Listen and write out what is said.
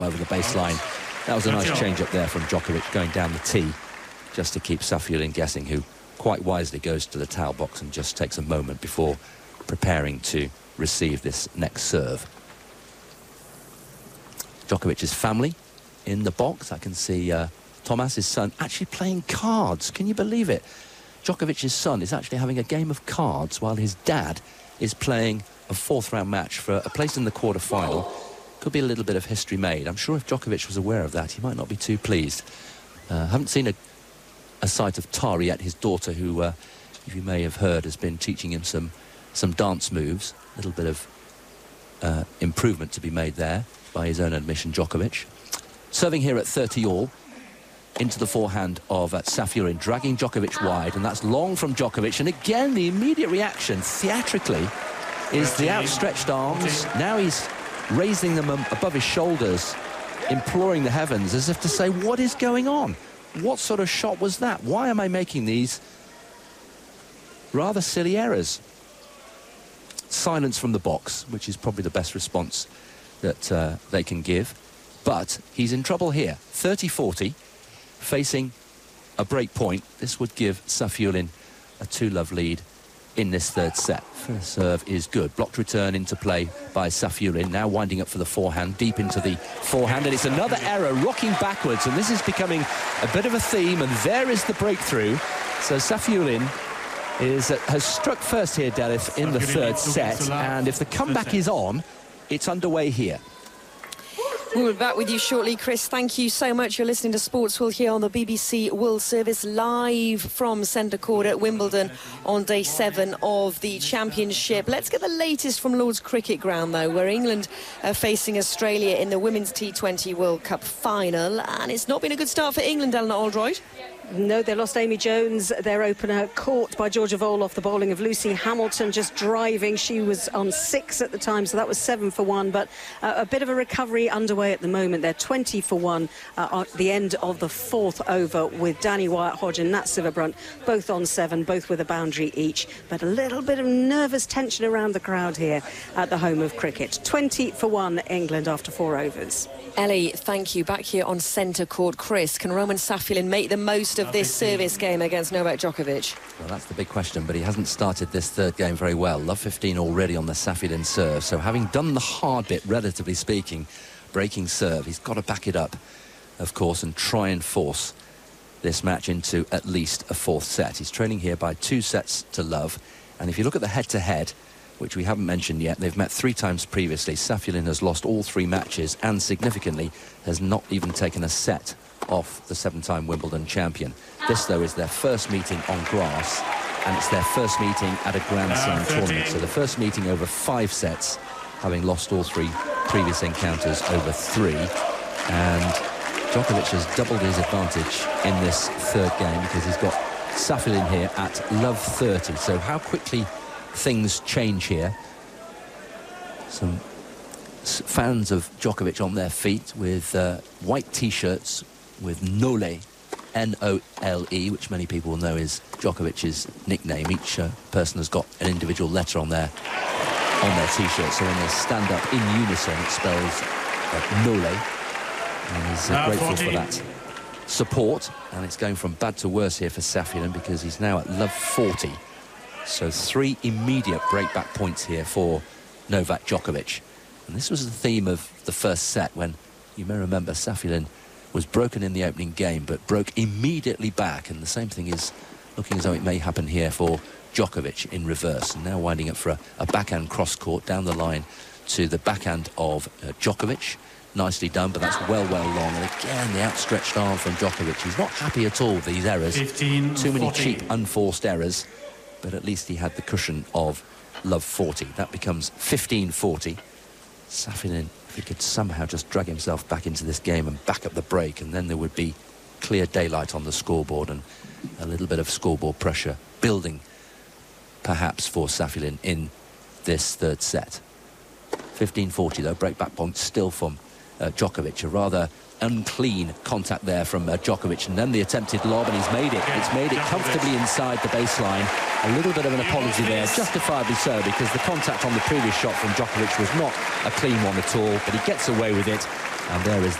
over the baseline. That was a nice change up there from Djokovic going down the tee just to keep Safiullin guessing, who quite wisely goes to the towel box and just takes a moment before preparing to receive this next serve. Djokovic's family in the box. I can see Thomas, his son, actually playing cards. Can you believe it? Djokovic's son is actually having a game of cards while his dad is playing a fourth-round match for a place in the quarter-final. Could be a little bit of history made. I'm sure if Djokovic was aware of that, he might not be too pleased. Haven't seen a sight of Tari yet, his daughter, who, if you may have heard, has been teaching him some dance moves. A little bit of improvement to be made there by his own admission, Djokovic. Serving here at 30 all. Into the forehand of Safiullin, dragging Djokovic wide, and that's long from Djokovic. And again, the immediate reaction, theatrically, is the outstretched arms. Now he's raising them above his shoulders, imploring the heavens, as if to say, what is going on? What sort of shot was that? Why am I making these rather silly errors? Silence from the box, which is probably the best response that they can give. But he's in trouble here. 30-40, facing a break point. This would give Safiullin a 2-love lead in this third set. First serve is good. Blocked return into play by Safiullin. Now winding up for the forehand, deep into the forehand. And it's another error, rocking backwards. And this is becoming a bit of a theme. And there is the breakthrough. So Safiullin has struck first here, Delith, in the third set. And if the comeback is on, it's underway here. We'll be back with you shortly, Chris. Thank you so much. You're listening to Sportsworld here on the BBC World Service, live from Centre Court at Wimbledon on day 7 of the championship. Let's get the latest from Lord's Cricket Ground, though, where England are facing Australia in the Women's T20 World Cup final. And it's not been a good start for England, Eleanor Aldroyd. No, they lost Amy Jones, their opener, caught by Georgia Vole off the bowling of Lucy Hamilton, just driving. She was on 6 at the time, so that was 7 for 1. But a bit of a recovery underway at the moment. They're 20 for 1 at the end of the 4th over, with Danny Wyatt-Hodge and Nat Sciver-Brunt both on 7, both with a boundary each. But a little bit of nervous tension around the crowd here at the home of cricket. 20 for 1 England after 4 overs. Ellie, thank you. Back here on Centre Court. Chris, can Roman Safiullin make the most of this service game against Novak Djokovic? Well, that's the big question, but he hasn't started this third game very well. Love 15 already on the Safiullin serve, so having done the hard bit, relatively speaking, breaking serve, he's got to back it up, of course, and try and force this match into at least a 4th set. He's trailing here by 2 sets to love, and if you look at the head-to-head, which we haven't mentioned yet, they've met 3 times previously. Safiullin has lost all 3 matches and, significantly, has not even taken a set off the 7-time Wimbledon champion. This, though, is their first meeting on grass, and it's their first meeting at a Grand Slam tournament. So the first meeting over 5 sets, having lost all 3 previous encounters over 3. And Djokovic has doubled his advantage in this third game because he's got Safiullin here at love 30. So how quickly things change here. Some fans of Djokovic on their feet with white T-shirts with Nole, N-O-L-E, which many people will know is Djokovic's nickname. Each person has got an individual letter on their T-shirt, so when they stand up in unison, it spells Nole. And he's grateful for that support. And it's going from bad to worse here for Safiullin because he's now at love 40. So 3 immediate breakback points here for Novak Djokovic. And this was the theme of the first set when, you may remember, Safiullin was broken in the opening game but broke immediately back. And the same thing is looking as though it may happen here for Djokovic in reverse. And now winding up for a backhand cross-court down the line to the backhand of Djokovic. Nicely done, but that's well long. And again, the outstretched arm from Djokovic. He's not happy at all with these errors. 15, Too many 40. cheap, unforced errors. But at least he had the cushion of love 40. That becomes 15-40. Safiullin, if he could somehow just drag himself back into this game and back up the break, and then there would be clear daylight on the scoreboard and a little bit of scoreboard pressure building, perhaps, for Safiullin in this third set. 15-40, though, break-back point still from Djokovic. A rather unclean contact there from Djokovic, and then the attempted lob, and he's made it. It's made it comfortably inside the baseline. A little bit of an apology there, justifiably so, because the contact on the previous shot from Djokovic was not a clean one at all, but he gets away with it. And there is